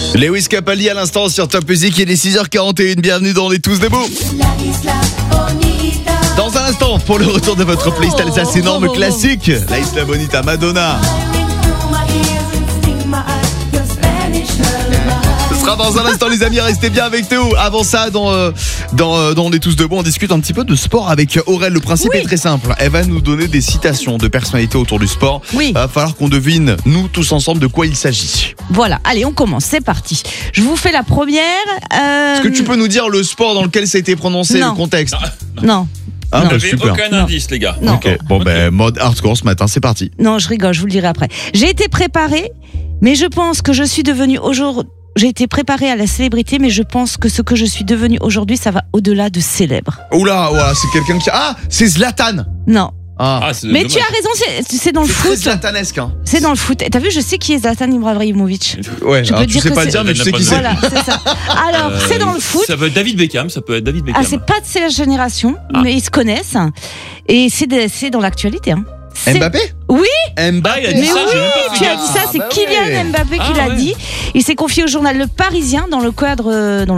Lewis Capaldi à l'instant sur Top Music, il est 6h41, bienvenue dans On est tous debout. Dans un instant, pour le retour de votre playlist Alsace énorme classique, La Isla Bonita, Madonna. Ce sera dans un instant les amis, restez bien avec nous. Avant ça, dans On est tous debout, on discute un petit peu de sport avec Aurel. Le principe est très simple, elle va nous donner des citations de personnalités autour du sport. Il va falloir qu'on devine, nous tous ensemble, de quoi il s'agit. Voilà, allez on commence, c'est parti. Je vous fais la première. Est-ce que tu peux nous dire le sport dans lequel ça a été prononcé, le contexte? Non. Ah, vous n'avez aucun indice, les gars. Non. Ok, bon ben mode hardcore ce matin, c'est parti. Non, je rigole, je vous le dirai après. J'ai été préparée, mais je pense que je suis devenue aujourd'hui... J'ai été préparée à la célébrité, mais je pense que ce que je suis devenue aujourd'hui, ça va au-delà de célèbre. Oula, c'est quelqu'un qui... Ah, c'est Zlatan. Non. Mais dommage. tu as raison, c'est dans le foot. C'est Zlatanesque. Hein. C'est dans le foot. T'as vu, je sais qui est Zlatan Ibrahimovic. Ouais, je peux tu dire sais que pas le dire, mais je sais qui c'est. Voilà, c'est ça. Alors, c'est dans le foot. Ça peut être David Beckham, Ah, c'est pas de cette génération, mais ils se connaissent. Et c'est dans l'actualité. Hein. Mbappé? Oui. Mbappé. il a dit ça, j'ai même pas tu as dit ça, c'est Kylian Mbappé qui l'a dit. Il s'est confié au journal Le Parisien dans le cadre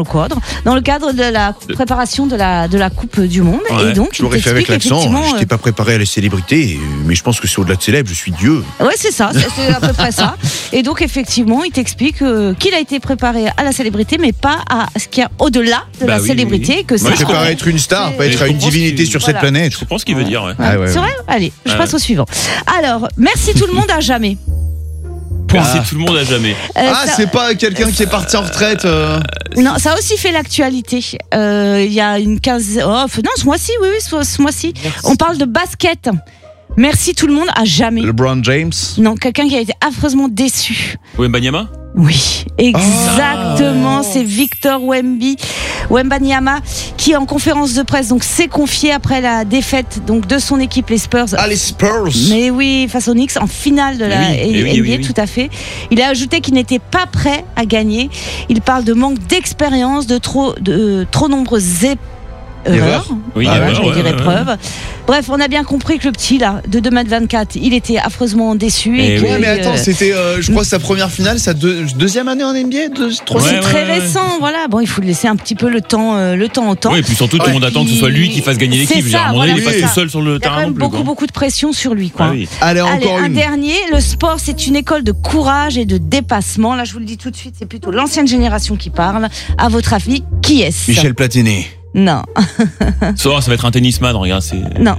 de la préparation de la Coupe du Monde. Ouais, et donc, je l'aurais fait avec l'accent. Je n'étais pas préparé à la célébrité, mais je pense que c'est au-delà de célèbre, je suis Dieu. Ouais, c'est ça, c'est à peu près ça. Et donc, effectivement, il t'explique qu'il a été préparé à la célébrité, mais pas à ce qu'il y a au-delà de la célébrité. Oui. Que Moi, je préparé à être une star, pas être une divinité sur cette planète. Je comprends ce qu'il veut dire. C'est vrai ? Allez, je passe au suivant. Alors, merci tout le monde à jamais. Merci tout le monde à jamais. C'est pas quelqu'un qui est parti en retraite. Non, ça a aussi fait l'actualité. Il y a une 15... non, ce mois-ci, ce mois-ci. On parle de basket. Merci tout le monde à jamais. LeBron James. Non, quelqu'un qui a été affreusement déçu. Wembanyama ? Oui, exactement, c'est Victor Wembanyama qui en conférence de presse donc s'est confié après la défaite donc de son équipe les Spurs. Ah, les Spurs. Mais oui, face aux Knicks en finale de la NBA, tout à fait. Il a ajouté qu'il n'était pas prêt à gagner. Il parle de manque d'expérience, de trop nombreuses erreurs. Épreuves. Bref, on a bien compris que le petit là, de 2m24, il était affreusement déçu. Mais attends, c'était, je crois, sa première finale, sa deuxième année en NBA, c'est très récent, voilà. Bon, il faut laisser un petit peu le temps au temps. Oui, et puis surtout, tout le monde attend que ce soit lui qui fasse gagner l'équipe. C'est ça, il n'est pas tout seul sur le terrain. Il y a quand même beaucoup de pression sur lui, quoi. Allez, encore un dernier. Le sport, c'est une école de courage et de dépassement. Là, je vous le dis tout de suite, c'est plutôt l'ancienne génération qui parle. À votre avis, qui est-ce ? Michel Platini. Non. Ça va être un tennisman, regarde. Non.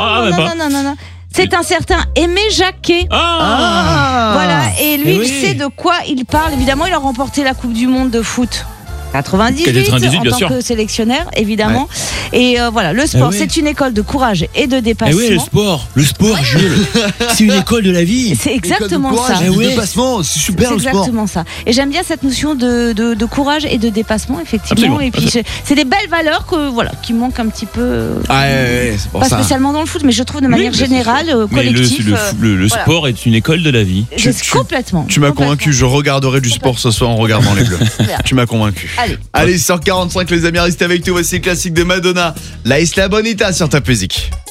C'est un certain Aimé Jacquet. Voilà. Et lui, il sait de quoi il parle. Évidemment, il a remporté la Coupe du Monde de foot. 98 en tant que sélectionneur, évidemment. Et voilà, le sport, c'est une école de courage et de dépassement. Oui, le sport, Jules, c'est une école de la vie. C'est exactement ça. De dépassement, c'est super le sport. C'est exactement ça. Et j'aime bien cette notion de courage et de dépassement, effectivement. Et puis, c'est des belles valeurs qui manquent un petit peu. C'est pour pas spécialement dans le foot, mais je trouve de manière générale, collective. Le sport est une école de la vie. Complètement. Tu m'as convaincu, je regarderai du sport ce soir en regardant les Bleus. Tu m'as convaincu. Allez, 6h45 les amis, restez avec nous, voici le classique de Madonna, La Isla Bonita sur Top Music.